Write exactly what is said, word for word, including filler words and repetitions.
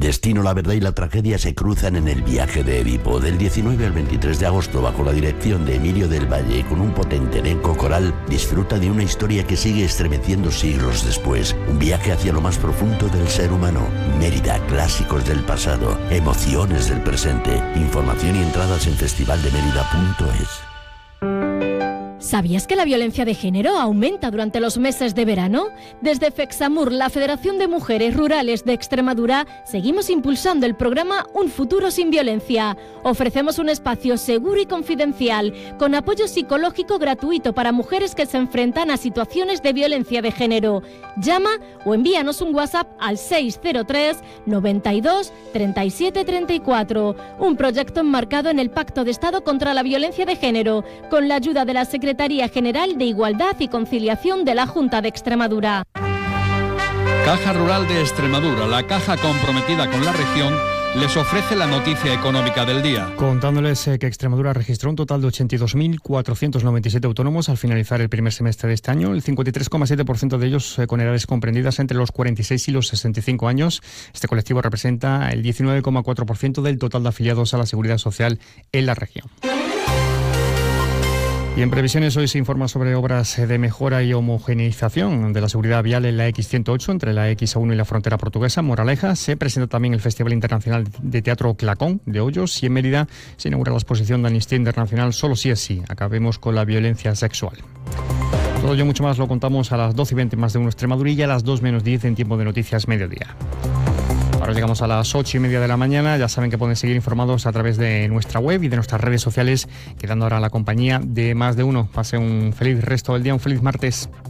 destino, la verdad y la tragedia se cruzan en El viaje de Edipo, del diecinueve al veintitrés de agosto, bajo la dirección de Emilio del Valle, con un potente elenco coral. Disfruta de una historia que sigue estremeciendo siglos después. Un viaje hacia lo más profundo del ser humano. Mérida, clásicos del pasado, emociones del presente. Información y entradas en festival de mérida punto es. ¿Sabías que la violencia de género aumenta durante los meses de verano? Desde FEXAMUR, la Federación de Mujeres Rurales de Extremadura, seguimos impulsando el programa Un Futuro Sin Violencia. Ofrecemos un espacio seguro y confidencial, con apoyo psicológico gratuito para mujeres que se enfrentan a situaciones de violencia de género. Llama o envíanos un WhatsApp al seis cero tres, noventa y dos, treinta y siete, treinta y cuatro. Un proyecto enmarcado en el Pacto de Estado contra la Violencia de Género, con la ayuda de la Secretaría General de Igualdad y Conciliación de la Junta de Extremadura. Caja Rural de Extremadura, la caja comprometida con la región, les ofrece la noticia económica del día. Contándoles eh, que Extremadura registró un total de ochenta y dos mil cuatrocientos noventa y siete autónomos al finalizar el primer semestre de este año, el cincuenta y tres coma siete por ciento de ellos eh, con edades comprendidas entre los cuarenta y seis y los sesenta y cinco años. Este colectivo representa el diecinueve coma cuatro por ciento del total de afiliados a la Seguridad Social en la región. Y en previsiones hoy se informa sobre obras de mejora y homogeneización de la seguridad vial en la equis ciento ocho entre la equis uno y la frontera portuguesa, Moraleja. Se presenta también el Festival Internacional de Teatro Clacón de Hoyos y en Mérida se inaugura la exposición de Amnistía Internacional Solo si es sí, acabemos con la violencia sexual. Todo ello mucho más lo contamos a las doce y veinte más de uno Extremadurilla, a las dos menos diez en tiempo de noticias mediodía. Ahora llegamos a las ocho y media de la mañana. Ya saben que pueden seguir informados a través de nuestra web y de nuestras redes sociales, quedando ahora la compañía de Más de Uno. Pase un feliz resto del día, un feliz martes.